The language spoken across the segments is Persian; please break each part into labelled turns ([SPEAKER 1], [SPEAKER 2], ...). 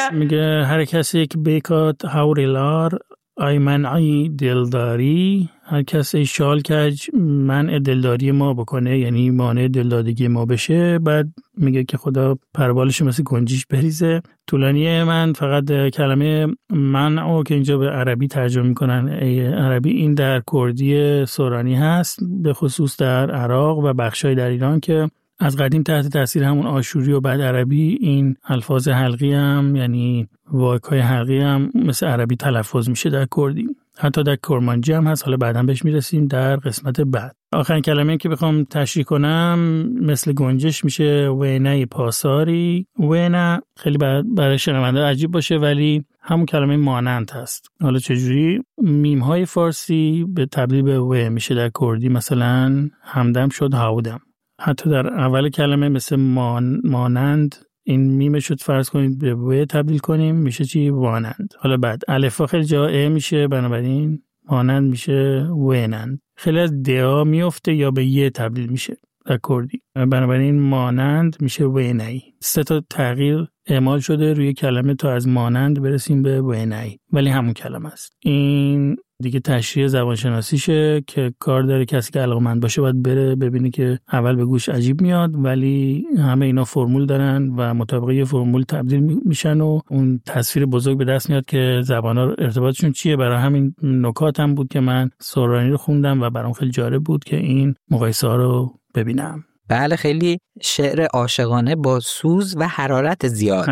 [SPEAKER 1] میگه هر کسی که بیکات هاوریلار ای منعی دلداری، هر کسی شال کج منع دلداری ما بکنه، یعنی مانع دلدادگی ما بشه. بعد میگه که خدا پربالش مثل گنجیش بریزه. طولانیه، من فقط کلمه منع که اینجا به عربی ترجمه میکنن عربی، این در کردی سورانی هست، به خصوص در عراق و بخشای در ایران که از قدیم تحت تاثیر همون آشوری و بعد عربی این الفاظ حلقی هم، یعنی واژه‌های حلقی هم مثل عربی تلفظ میشه در کردی. حتی در کرمانجی هم هست، حالا بعداً بهش میرسیم در قسمت بعد. آخرین کلمه‌ای که بخوام تشریح کنم مثل گنجش میشه وینه پاساری. وینه خیلی برای شنونده عجیب باشه ولی همون کلمه مانند هست. حالا چجوری؟ میم‌های فارسی به تبدیل به و میشه در کردی، مثلا همدم شد هاودم. حتی در اول کلمه مثل مانند این میمه شد فرض کنید به و تبدیل کنیم میشه چی؟ وانند. حالا بعد الفا خیلی جا ا میشه، بنابراین مانند میشه وینند. خیلی از دعا میفته یا به ی تبدیل میشه در کردی، بنابراین مانند میشه وینایی. 3 تا تغییر اعمال شده روی کلمه تا از مانند برسیم به وینایی، ولی همون کلمه است. این دیگه تشریح زبانشناسیشه که کار داره کسی که علاقه‌مند باشه باید بره ببینه که اول به گوش عجیب میاد ولی همه اینا فرمول دارن و مطابق یه فرمول تبدیل میشن و اون تصویر بزرگ به دست میاد که زبان‌ها ارتباطشون چیه. برای همین نکات هم بود که من سورانی رو خوندم و برام خیلی جالب بود که این مقایسه‌ها رو ببینم.
[SPEAKER 2] بله، خیلی شعر عاشقانه با سوز و حرارت زیاد.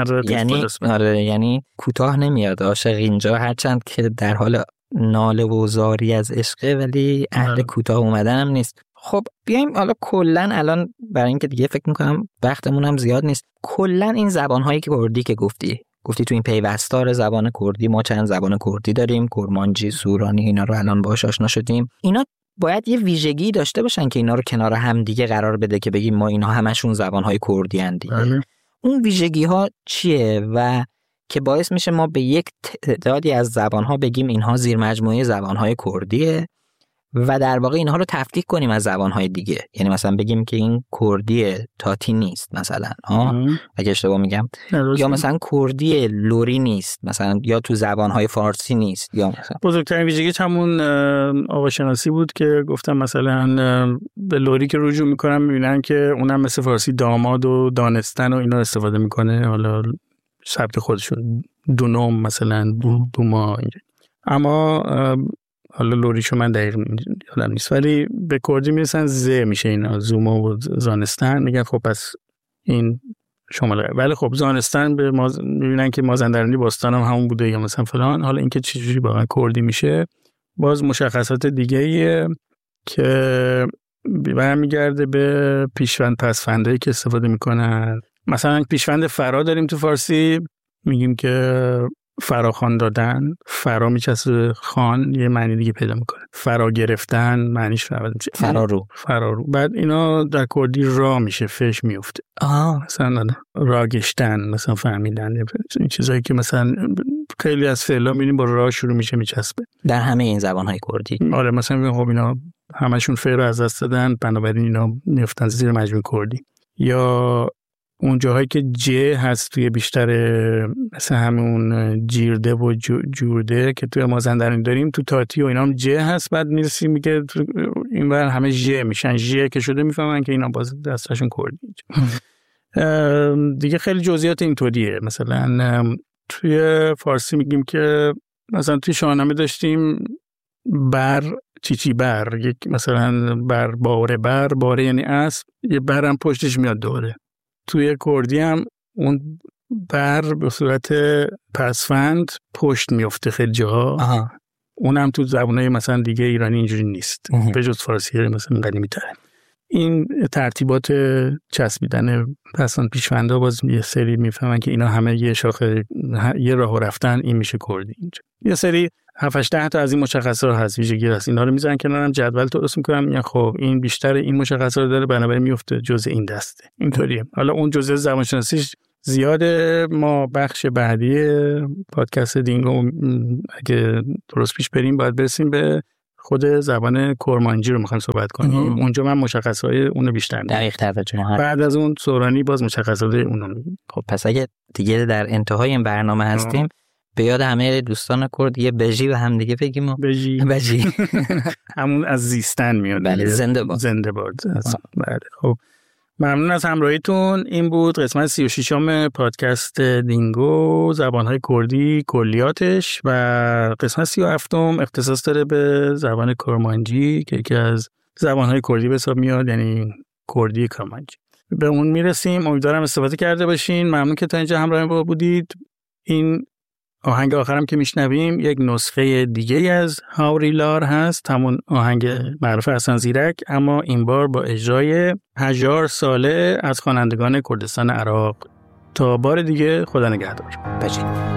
[SPEAKER 2] یعنی کوتاه نمیاد عاشق اینجا، هرچند که در حال ناله و زاری از عشقه ولی اهل کوتاه اومدن هم نیست. خب بیایم حالا کلن الان برای اینکه دیگه فکر میکنم وقتمون هم زیاد نیست، کلن این زبان‌هایی که کردی که گفتی تو این پیوستار زبان کردی ما چند زبان کردی داریم، کرمانجی، سورانی، اینا رو الان باهاش آشنا شدیم. اینا باید یه ویژگی داشته باشن که اینا رو کنار هم دیگه قرار بده که بگیم ما اینا همشون زبان‌های کردی ان دیگه. اون ویژگی‌ها چیه و که باعث میشه ما به یک تعدادی از زبان‌ها بگیم اینها زیر مجموعه زبان‌های کردیه و در واقع اینها رو تفکیک کنیم از زبان‌های دیگه؟ یعنی مثلا بگیم که این کردی تاتی نیست مثلا، اگه اشتباه میگم، یا مثلا کردی لوری نیست مثلا، یا تو زبان‌های فارسی نیست، یا مثلا
[SPEAKER 1] بزرگترین ویژگی همون آواشناسی بود که گفتم مثلا به لوری که رجوع میکنن میبینن که اونم مثل فارسی داماد و دانستن و اینا استفاده میکنه، حالا سبت خودشون دونم مثلا دوما اینجا. اما حالا لوریشو من دقیق یادم نیست ولی به کردی میرسن ز میشه اینا، زوما و زانستن، میگن خب پس این شمال. ولی خب زانستن به میبینن که مازندرانی باستان هم همون بوده یا مثلا فلان. حالا اینکه چجوری واقعا کردی میشه باز مشخصات دیگه ایه که برمیگرده به پیشوند پسفندایی که استفاده میکنن. مثلا پیشوند فرا داریم تو فارسی، میگیم که فراخوان دادن، فرا میچسبه خان یه معنی دیگه پیدا میکنه. فرا گرفتن معنیش فرارو. بعد اینا در کردی را میشه، فش میفته. مثلا را گشتن، مثلا فهمیدن، این چیزایی که مثلا خیلی از فعلا میبینیم با را شروع میشه میچسبه
[SPEAKER 2] در همه این زبانهای کردی.
[SPEAKER 1] آره، مثلا میگم خب اینا همشون فعل رو از دست دادن بنابراین اینا میفتن زیر مجموع کردی. یا اون جاهایی که ج هست توی بیشتر مثل همون جیرده و جورده که توی مازندرانی داریم، تو تاتی و اینا هم ج هست. بعد میرسیم میگه این بر همه ج میشن، ج که شده میفهمن که اینا باز دستشون کردی. دیگه خیلی جزئیات اینطوریه. مثلا توی فارسی میگیم که مثلا توی شاهنامه داشتیم بر چیچی بر، یک مثلا بر باره یعنی اسب، یه برم پشتش میاد دوره. توی کردی هم اون بر به صورت پسفند پشت میفته خیلی جاها. اونم تو زبانهای مثلا دیگه ایرانی اینجوری نیست، به جز فارسی مثلا قدیمی تره. این ترتیبات چسبیدن پسفند پیشوندا باز یه سری میفهمن که اینا همه یه شاخه یه راه رفتن، این میشه کردی. اینجا یه سری 7-8 تا از این مشخصات هست، ویژگی هست، اینا رو میذارن کنارم، جدول درست میکنم، میگن خب این بیشتر این مشخصات رو داره بنابراین میفته جزء این دسته. اینطوریه. حالا اون جزء زبانشناسیش زیاده. ما بخش بعدی پادکست دینگو اگه درست پیش بریم باید برسیم به خود زبان کرمانجی رو میخوایم صحبت کنیم. اونجا من مشخصهای اونو بیشتر
[SPEAKER 2] دقیق تر بچونم.
[SPEAKER 1] بعد از اون سورانی باز مشخصات اونو میگیم.
[SPEAKER 2] خب پس اگه دیگه در انتهای این برنامه هستیم به یاد همه دوستان کرد یه بژی به هم دیگه بگیم. بژی
[SPEAKER 1] همون از زیستن میاد.
[SPEAKER 2] بله، زنده باد.
[SPEAKER 1] بله. خب ممنون از همراهیتون. این بود قسمت 36م پادکست دینگو، زبانهای کردی کلیاتش، و قسمت 37م اختصاص داره به زبان کرمانجی که یکی از زبانهای کردی به حساب میاد، یعنی کردی کرمانجی. به اون میرسیم. امیدوارم استفاده کرده باشین. ممنون که تا اینجا همراه ما بودید. این آهنگ آخرم که میشنویم یک نسخه دیگه از هاوریلار هست، همون آهنگ معروف حسن زیرک، اما این بار با اجرای هجار ساله از خوانندگان کردستان عراق. تا بار دیگه، خدا نگهدار.